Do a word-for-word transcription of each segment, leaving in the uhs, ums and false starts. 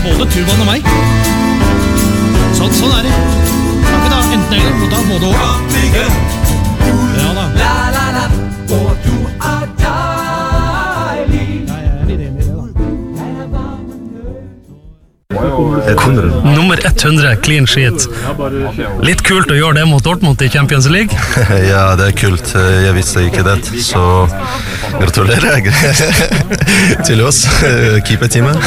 både Tuvan og meg. Sånn, sånn er det. Kan ikke da enten eller, må ta både og. Ja da. La la la, og du er deilig. Ja, jeg er litt enig i det da. hundre. Nummer hundre, clean sheet. Litt kult å gjøre det mot Dortmund i Champions League. Ja, det er kult. Jeg visste ikke det, så gratulerer til oss, keeper-teamet.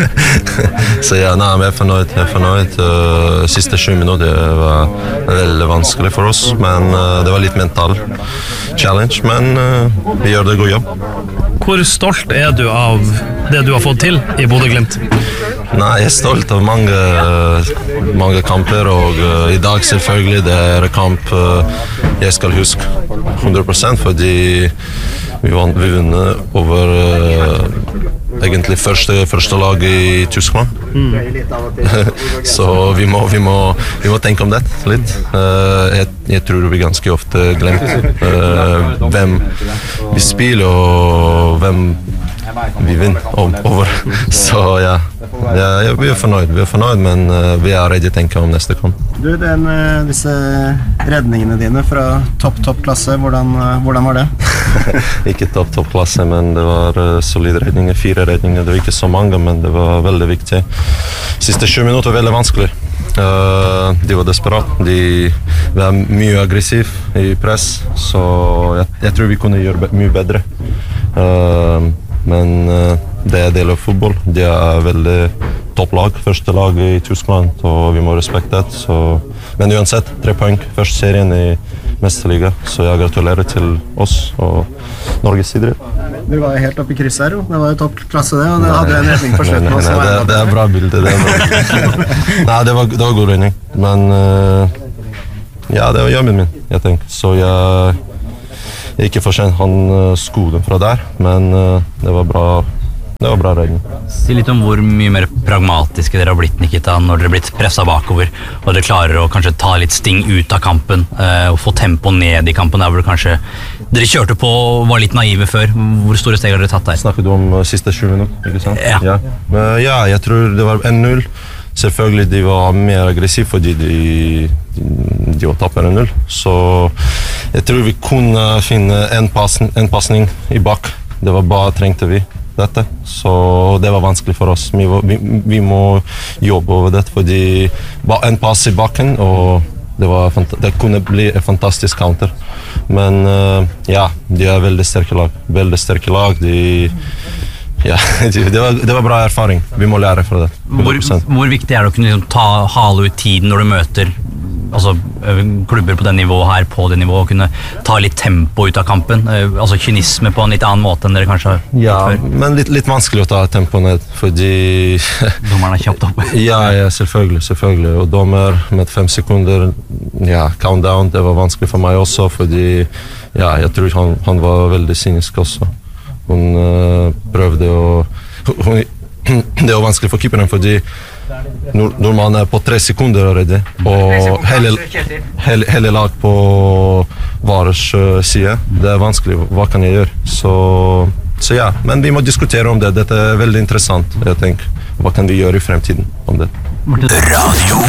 Så ja, nei, jeg er fornøyd. Jeg er fornøyd. Siste sju minutter var veldig vanskelig for oss, men det var litt mental challenge, men vi gjør det god jobb. Hvor stolt er du av det du har fått til i Bodø/Glimt? Nei, jeg er stolt av mange, mange kamper, og uh, i dag selvfølgelig det er en kamp uh, jeg skal huske hundre prosent, fordi vi vant vi vunnet over uh, egentlig første, første lag i Tyskland. Mm. Så vi må, vi, må, vi må tenke om det litt. Uh, jeg, jeg tror vi ganske ofte glemmer uh, hvem vi spiller og hvem vi vinner over. Så ja, ja, vi er fornøyd, vi er fornøyd, men uh, vi er redde å tenke om neste kamp. Du, den, uh, disse redningene dine fra topp, topp klasse, hvordan, uh, hvordan var det? Ikke topp, topp klasse, men det var uh, solide redninger, fire redninger, det var ikke så mange, men det var veldig viktig. Siste sju minutter var veldig vanskelig. Uh, de var desperat, de var mye aggressiv i press, så jeg, jeg tror vi kunne gjøre be- mye bedre. Uh, Men uh, det er del av fotball. De er veldig topplag, første lag i Tyskland, og vi må respektere det. Så... Men uansett, tre poeng, første serien i Mesterliga, så jeg gratulerer til oss og Norges side. Du var jo helt oppe i krysset her, jo. Det var jo topp klasse det, og det hadde en redning på slutten. Nei, nei, nei, det, det er bra bilde. Det er bra. Nei, det var, det var god redning, men uh, ja, det var jobben min, jeg tenker. Så jeg... Ikke for sent han uh, skolen fra der, men uh, det var bra, det var bra redning. Si litt om hvor mye mer pragmatiske dere har blitt, Nikita, når dere har blitt presset bakover, og dere klarer å kanskje ta litt sting ut av kampen, uh, og få tempo ned i kampen, der hvor dere kanskje dere kjørte på og var litt naive før. Hvor store steg har dere tatt der? Snakket du om uh, siste sju minutter, ikke sant? Ja. Ja. Uh, ja, jeg tror det var en null. Selvfølgelig de var mer aggressive fordi de, de, de var tapper en null. Så jeg tror vi kunne finne en, passen, en passning i bak. Det var bare trengte vi dette. Så det var vanskelig for oss. Vi, vi, vi må jobbe over det, fordi bare en pass i bakken, og det, var, det kunne bli en fantastisk counter. Men uh, ja, de er veldig sterke lag. Veldig sterke lag. De... Ja, det var, det var bra erfaring. Vi må lære fra det. Hvor, hvor viktig er det å kunne liksom, ta hale ut tiden når du møter altså, klubber på det nivået her, på det nivået, og kunne ta litt tempo ut av kampen? Altså kynisme på en litt annen måte enn dere kanskje har gjort ja, før? Men litt, litt vanskelig å ta tempo ned, fordi... Dommeren er kjapt oppe. ja, ja, selvfølgelig, selvfølgelig. Og dommer med fem sekunder, ja, countdown, det var vanskelig for meg også, fordi ja, jeg tror han, han var veldig cynisk også. Hun uh, prøvde å... Hun, det er vanskelig for keeperen, fordi når, når man er på tre sekunder allerede, og hele, hele, hele lag på vares uh, side, det er vanskelig. Hva kan jeg gjøre? Så, så ja, men vi må diskutere om det. Dette er veldig interessant, jeg tenker. Hva kan vi gjøre i fremtiden om det? Radio